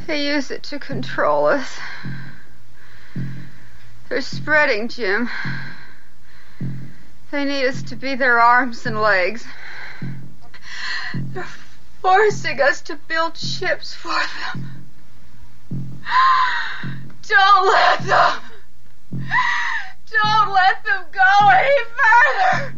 They use it to control us. They're spreading, Jim. They need us to be their arms and legs. They're forcing us to build ships for them. Don't let them! Don't let them go any further!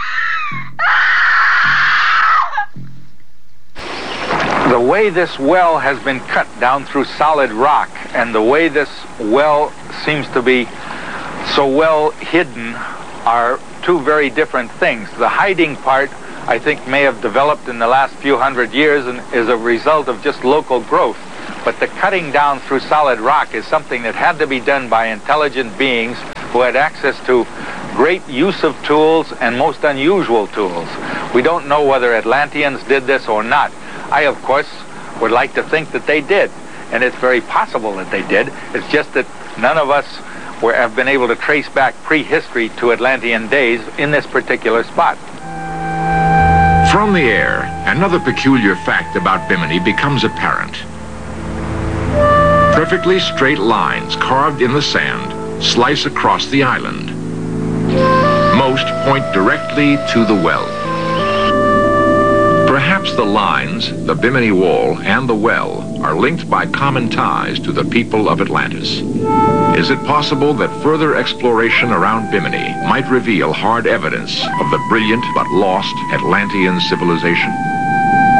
The way this well has been cut down through solid rock, and the way this well seems to be so well hidden, are two very different things. The hiding part, I think, may have developed in the last few hundred years and is a result of just local growth. But the cutting down through solid rock is something that had to be done by intelligent beings who had access to great use of tools and most unusual tools. We don't know whether Atlanteans did this or not. I, of course, would like to think that they did, and it's very possible that they did. It's just that none of us have been able to trace back prehistory to Atlantean days in this particular spot. From the air, another peculiar fact about Bimini becomes apparent. Perfectly straight lines carved in the sand slice across the island. Most point directly to the well. Perhaps the lines, the Bimini Wall, and the well are linked by common ties to the people of Atlantis. Is it possible that further exploration around Bimini might reveal hard evidence of the brilliant but lost Atlantean civilization?